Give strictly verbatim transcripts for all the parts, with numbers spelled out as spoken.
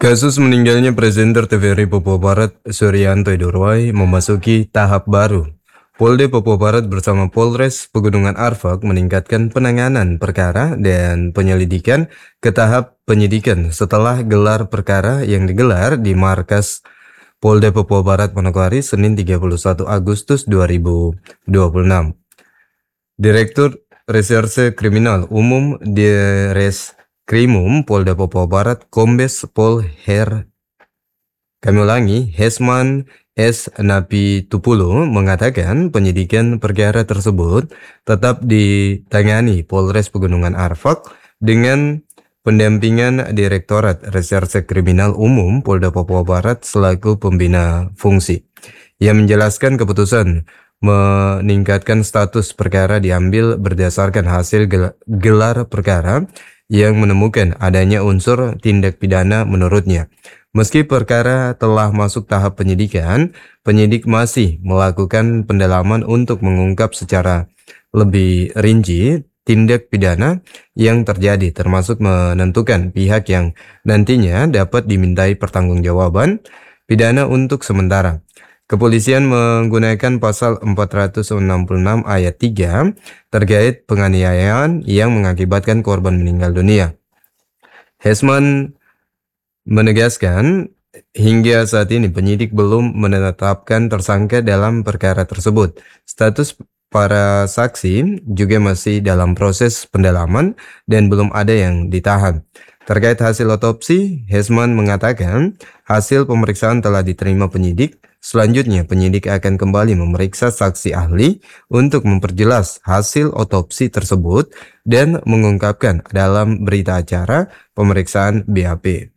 Kasus meninggalnya Presiden T V R I Papua Barat Suryanto Edurwai memasuki tahap baru. Polda Papua Barat bersama Polres Pegunungan Arfak meningkatkan penanganan perkara dan penyelidikan ke tahap penyidikan setelah gelar perkara yang digelar di markas Polda Papua Barat Manokwari Senin tiga puluh satu Agustus dua ribu dua puluh enam. Direktur Reserse Kriminal Umum Deres Krimum Polda Papua Barat Kombes Pol Her kami ulangi, Hesman S. Napitupulu mengatakan penyidikan perkara tersebut tetap ditangani Polres Pegunungan Arfak dengan pendampingan Direktorat Reserse Kriminal Umum Polda Papua Barat selaku pembina fungsi. Ia menjelaskan keputusan meningkatkan status perkara diambil berdasarkan hasil gelar perkara yang menemukan adanya unsur tindak pidana menurutnya. Meski perkara telah masuk tahap penyidikan, penyidik masih melakukan pendalaman untuk mengungkap secara lebih rinci tindak pidana yang terjadi, termasuk menentukan pihak yang nantinya dapat dimintai pertanggungjawaban pidana untuk sementara. Kepolisian menggunakan pasal empat ratus enam puluh enam ayat tiga terkait penganiayaan yang mengakibatkan korban meninggal dunia. Hesman menegaskan hingga saat ini penyidik belum menetapkan tersangka dalam perkara tersebut. Status para saksi juga masih dalam proses pendalaman dan belum ada yang ditahan. Terkait hasil otopsi, Hesman mengatakan hasil pemeriksaan telah diterima penyidik. Selanjutnya, penyidik akan kembali memeriksa saksi ahli untuk memperjelas hasil otopsi tersebut dan mengungkapkan dalam berita acara pemeriksaan B A P.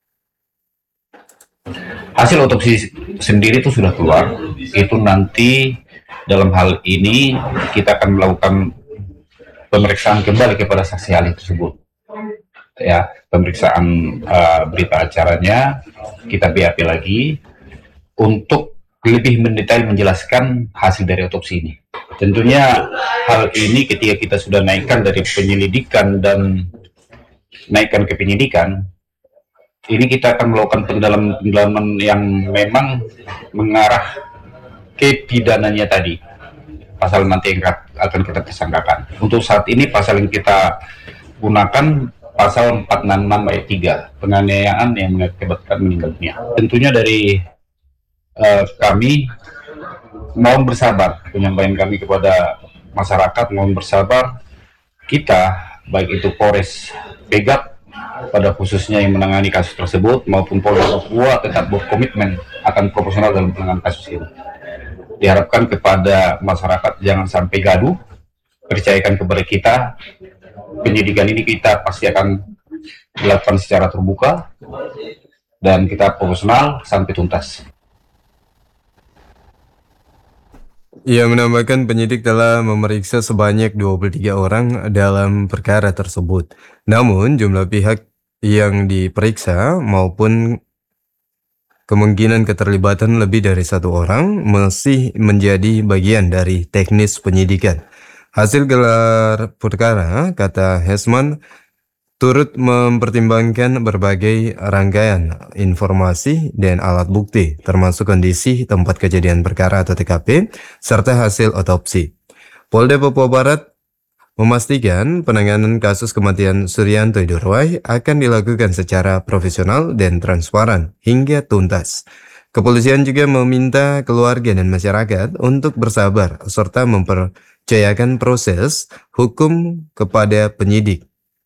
Hasil otopsi sendiri itu sudah keluar. Itu nanti dalam hal ini kita akan melakukan pemeriksaan kembali kepada saksi ahli tersebut. Ya, pemeriksaan uh, berita acaranya kita B A P lagi untuk lebih mendetail menjelaskan hasil dari otopsi ini. Tentunya hal ini ketika kita sudah naikkan dari penyelidikan dan naikkan ke penyidikan, ini kita akan melakukan pendalaman-pendalaman yang memang mengarah ke pidananya tadi. Pasal nanti yang akan kita tersangkakan. Untuk saat ini pasal yang kita gunakan pasal empat enam enam ayat tiga, penganiayaan yang mengakibatkan meninggal dunia. Tentunya dari uh, kami mohon bersabar, penyampaian kami kepada masyarakat mohon bersabar. Kita, baik itu Polres Pegap pada khususnya yang menangani kasus tersebut maupun Polda Papua tetap berkomitmen akan profesional dalam penanganan kasus ini. Diharapkan kepada masyarakat jangan sampai gaduh, percayakan kepada kita. Penyidikan ini kita pasti akan dilakukan secara terbuka dan kita profesional sampai tuntas. Ia menambahkan penyidik telah memeriksa sebanyak dua puluh tiga orang dalam perkara tersebut. Namun jumlah pihak yang diperiksa maupun kemungkinan keterlibatan lebih dari satu orang masih menjadi bagian dari teknis penyidikan. Hasil gelar perkara, kata Hesman, turut mempertimbangkan berbagai rangkaian informasi dan alat bukti, termasuk kondisi tempat kejadian perkara atau T K P, serta hasil otopsi. Polda Papua Barat memastikan penanganan kasus kematian Suryanto Edurwai akan dilakukan secara profesional dan transparan hingga tuntas. Kepolisian juga meminta keluarga dan masyarakat untuk bersabar serta mempercayakan proses hukum kepada penyidik.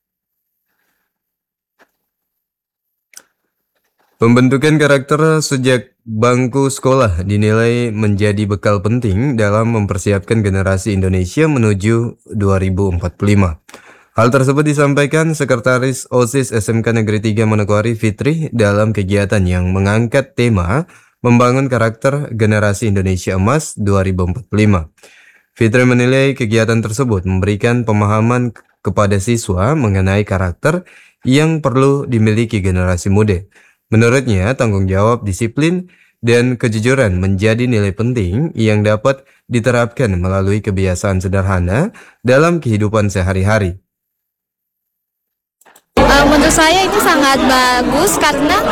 Pembentukan karakter sejak bangku sekolah dinilai menjadi bekal penting dalam mempersiapkan generasi Indonesia menuju dua ribu empat puluh lima. Hal tersebut disampaikan Sekretaris OSIS S M K Negeri tiga Manokwari Fitri dalam kegiatan yang mengangkat tema Membangun Karakter Generasi Indonesia Emas dua ribu empat puluh lima. Fitri menilai kegiatan tersebut memberikan pemahaman kepada siswa mengenai karakter yang perlu dimiliki generasi muda. Menurutnya, tanggung jawab, disiplin, dan kejujuran menjadi nilai penting yang dapat diterapkan melalui kebiasaan sederhana dalam kehidupan sehari-hari. Uh, menurut saya itu sangat bagus karena